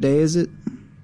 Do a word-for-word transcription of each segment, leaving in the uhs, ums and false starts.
day is it?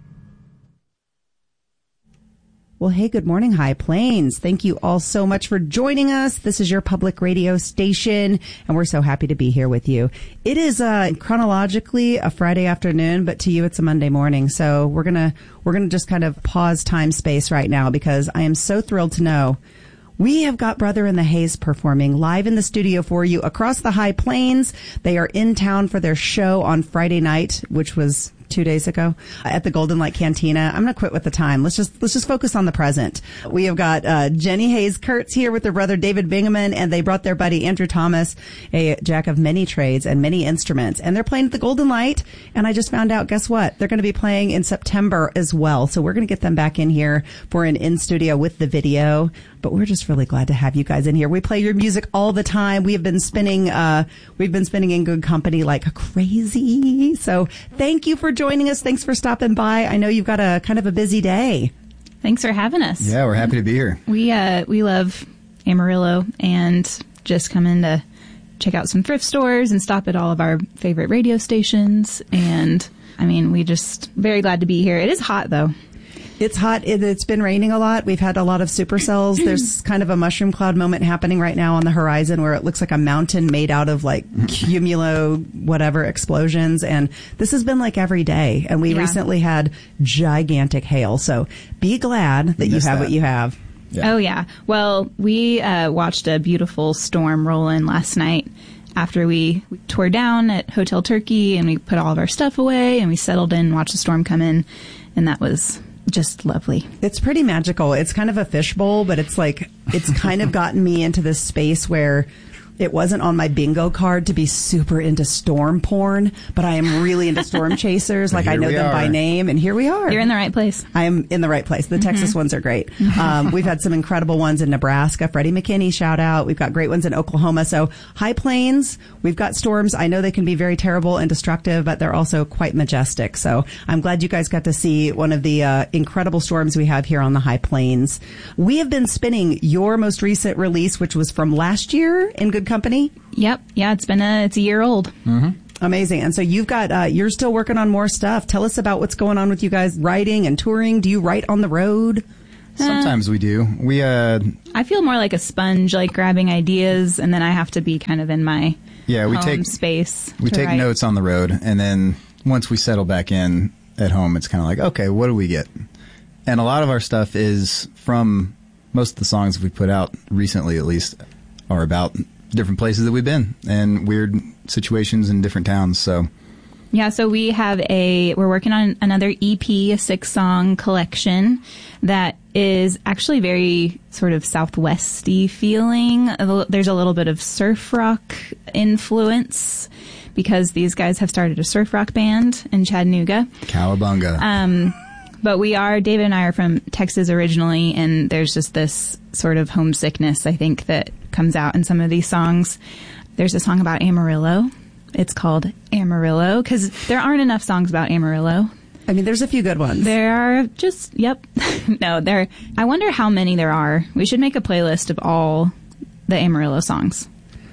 Well, hey, good morning, High Plains. Thank you all so much for joining us. This is your public radio station, and we're so happy to be here with you. It is uh, chronologically a Friday afternoon, but to you it's a Monday morning. So we're gonna we're gonna just kind of pause time space right now because I am so thrilled to know we have got Brother in the Haze performing live in the studio for you across the High Plains. They are in town for their show on Friday night, which was two days ago at the Golden Light Cantina. I'm going to quit with the time. Let's just, let's just focus on the present. We have got, uh, Jenny Hayes Kurtz here with their brother David Bingaman, and they brought their buddy Andrew Thomas, a jack of many trades and many instruments, and they're playing at the Golden Light. And I just found out, guess what? They're going to be playing in September as well. So we're going to get them back in here for an in studio with the video. But we're just really glad to have you guys in here. We play your music all the time. We have been spinning, uh, we've been spinning in good company like crazy. So thank you for joining us. Thanks for stopping by. I know you've got a kind of a busy day. Thanks for having us. Yeah, we're happy to be here. We, uh, we love Amarillo and just come in to check out some thrift stores and stop at all of our favorite radio stations. And I mean, we just very glad to be here. It is hot though. It's hot. It, it's been raining a lot. We've had a lot of supercells. There's kind of a mushroom cloud moment happening right now on the horizon where it looks like a mountain made out of like cumulo whatever explosions. And this has been like every day. And we yeah. recently had gigantic hail. So be glad that you have that. what you have. Yeah. Oh, yeah. Well, we uh, watched a beautiful storm roll in last night after we, we tore down at Hotel Turkey and we put all of our stuff away and we settled in and watched the storm come in. And that was just lovely. It's pretty magical. It's kind of a fishbowl, but it's like, it's kind of gotten me into this space where it wasn't on my bingo card to be super into storm porn, but I am really into storm chasers. Like I know them are. by name, and here we are. You're in the right place. I am in the right place. The mm-hmm. Texas ones are great. Um, we've had some incredible ones in Nebraska. Freddie McKinney, shout out. We've got great ones in Oklahoma. So High Plains, we've got storms. I know they can be very terrible and destructive, but they're also quite majestic. So I'm glad you guys got to see one of the uh, incredible storms we have here on the High Plains. We have been spinning your most recent release, which was from last year in Good Company. Yep. Yeah, it's been a, it's a year old. Mm-hmm. Amazing. And so you've got, uh, you're still working on more stuff. Tell us about what's going on with you guys writing and touring. Do you write on the road? Sometimes uh, we do. We, uh, I feel more like a sponge, like grabbing ideas, and then I have to be kind of in my yeah, we home take, space. We take write. notes on the road, and then once we settle back in at home, it's kind of like, okay, what do we get? And a lot of our stuff is from most of the songs we put out recently, at least, are about different places that we've been and weird situations in different towns. So yeah, so we have a, we're working on another E P, a six song collection that is actually very sort of Southwesty feeling. There's a little bit of surf rock influence because these guys have started a surf rock band in Chattanooga. Cowabunga. Um, But we are, David and I are from Texas originally, and there's just this sort of homesickness, I think, that comes out in some of these songs. There's a song about Amarillo. It's called Amarillo, because there aren't enough songs about Amarillo. I mean, there's a few good ones. There are just, yep. no, there, I wonder how many there are. We should make a playlist of all the Amarillo songs.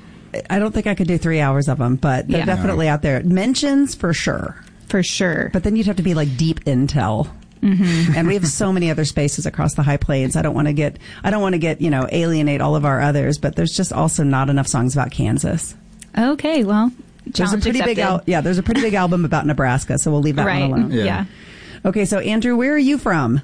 I don't think I could do three hours of them, but they're yeah. definitely no. out there. Mentions for sure. For sure. But then you'd have to be like deep intel. Mm-hmm. And we have so many other spaces across the High Plains. I don't want to get, I don't want to get, you know, alienate all of our others, but there's just also not enough songs about Kansas. Okay, well, there's a pretty accepted. big, al- yeah, there's a pretty big album about Nebraska, so we'll leave that right. one alone. Yeah. yeah. Okay, so Andrew, where are you from?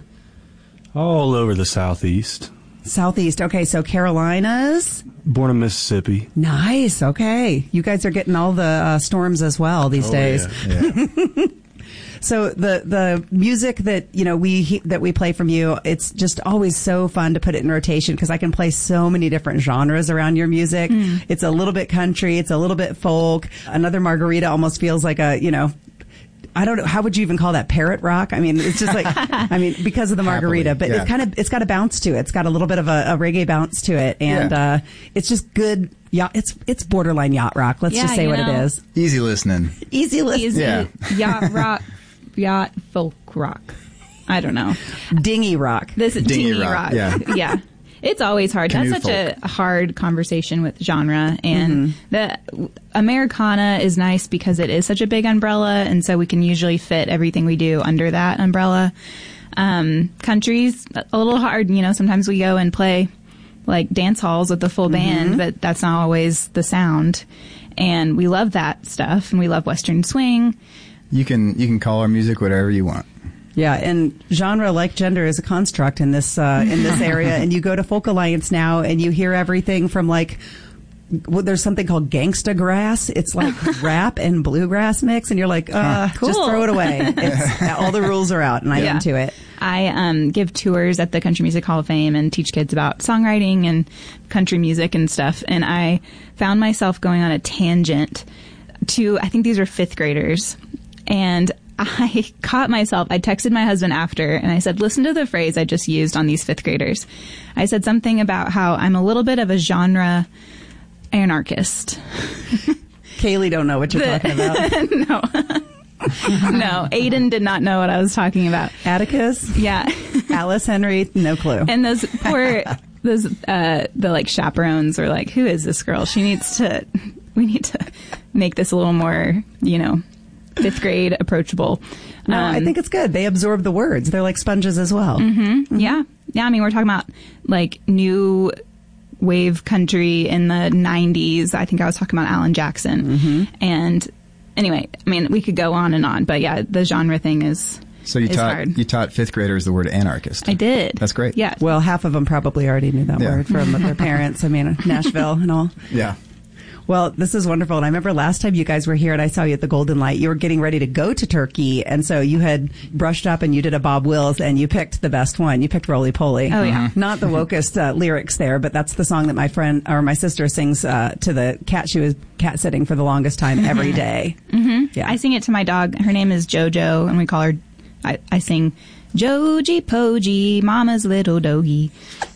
All over the Southeast. Southeast. Okay, so Carolinas. Born in Mississippi. Nice. Okay, you guys are getting all the uh, storms as well these oh, days. Yeah. yeah. So the the music that you know we that we play from you, it's just always so fun to put it in rotation because I can play so many different genres around your music. Mm. It's a little bit country, it's a little bit folk. Another Margarita almost feels like a you know. I don't know. How would you even call that? Parrot rock? I mean, it's just like, I mean, because of the Margarita, Happily, but yeah. it's kind of, it's got a bounce to it. It's got a little bit of a, a reggae bounce to it. And, yeah. uh, it's just good. Yeah. It's, it's borderline yacht rock. Let's yeah, just say what know. it is. Easy listening. Easy listening. Easy yeah. yacht rock, yacht folk rock. I don't know. Dingy rock. This is dingy, dingy rock. rock. Yeah. yeah. It's always hard. Canoe That's such folk. a hard conversation with genre. And the Americana is nice because it is such a big umbrella. And so we can usually fit everything we do under that umbrella. Um, country's a little hard. You know, sometimes we go and play like dance halls with the full band, but that's not always the sound. And we love that stuff. And we love Western swing. You can you can call our music whatever you want. Yeah, and genre, like gender, is a construct in this uh, in this area. And you go to Folk Alliance now, and you hear everything from like, well, there's something called gangsta grass. It's like rap and bluegrass mix, and you're like, uh, Cool. just throw it away. It's, all the rules are out, and I'm Yeah. into it. I um, give tours at the Country Music Hall of Fame and teach kids about songwriting and country music and stuff. And I found myself going on a tangent to, I think these were fifth graders. And I caught myself. I texted my husband after and I said, listen to the phrase I just used on these fifth graders. I said something about how I'm a little bit of a genre anarchist. Kaylee don't know what you're talking about. No. No, Aiden did not know what I was talking about. Atticus, Yeah. Alice Henry, no clue. And those poor, those, uh, the like chaperones were like, who is this girl? She needs to, we need to make this a little more, you know, fifth grade approachable. No, I Um, think it's good. They absorb the words. They're like sponges as well. Yeah. Yeah. I mean, we're talking about like new wave country in the nineties. I think I was talking about Alan Jackson. And anyway, I mean, we could go on and on, but yeah, the genre thing is, So you is taught hard. you taught fifth graders the word anarchist. I did. That's great. Yeah. Well, half of them probably already knew that Yeah. word from their parents. I mean, Nashville and all. Yeah. Well, this is wonderful. And I remember last time you guys were here and I saw you at the Golden Light, you were getting ready to go to Turkey. And so you had brushed up and you did a Bob Wills and you picked the best one. You picked Roly Poly. Oh, yeah. Not the wokest uh, lyrics there, but that's the song that my friend or my sister sings uh, to the cat she was cat sitting for the longest time every day. Mm-hmm. Yeah. I sing it to my dog. Her name is JoJo, and we call her, I, I sing, Joji Poji, Mama's little doggy.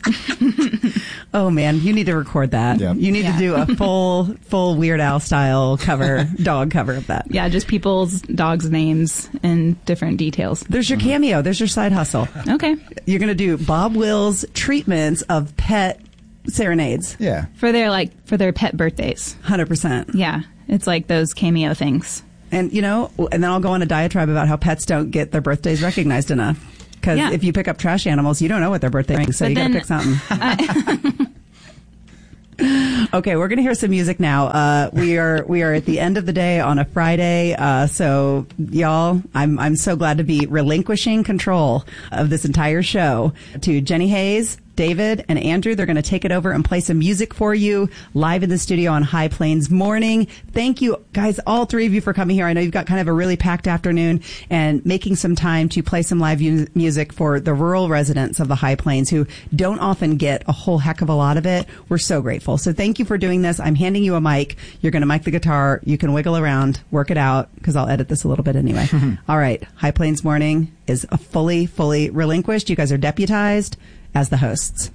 Oh man, you need to record that. Yeah. You need Yeah. to do a full, full Weird Al style cover, dog cover of that. Yeah, just people's dogs' names and different details. There's your cameo. There's your side hustle. Okay. You're going to do Bob Wills treatments of pet serenades. Yeah. For their, like, for their pet birthdays. one hundred percent. Yeah. It's like those cameo things. And, you know, and then I'll go on a diatribe about how pets don't get their birthdays recognized enough. Because Yeah. if you pick up trash animals, you don't know what their birthday is, so But you got to then- pick something. Okay, we're going to hear some music now. Uh, we are we are at the end of the day on a Friday, uh, so y'all, I'm I'm so glad to be relinquishing control of this entire show to Jenny Hayes, David, and Andrew. They're going to take it over and play some music for you live in the studio on High Plains Morning. Thank you, guys, all three of you for coming here. I know you've got kind of a really packed afternoon and making some time to play some live mu- music for the rural residents of the High Plains who don't often get a whole heck of a lot of it. We're so grateful. So thank you for doing this. I'm handing you a mic. You're going to mic the guitar. You can wiggle around, work it out, because I'll edit this a little bit anyway. All right. High Plains Morning is a fully, fully relinquished. You guys are deputized as the hosts.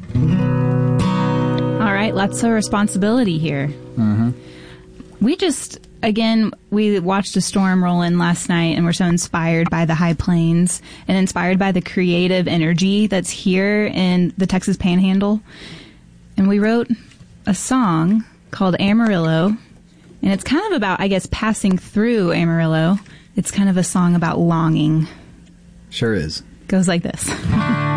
All right, lots of responsibility here. Mm-hmm. We just, again, we watched a storm roll in last night and we're so inspired by the High Plains and inspired by the creative energy that's here in the Texas Panhandle. And we wrote a song called Amarillo. And it's kind of about, I guess, passing through Amarillo. It's kind of a song about longing. Sure is. Goes like this.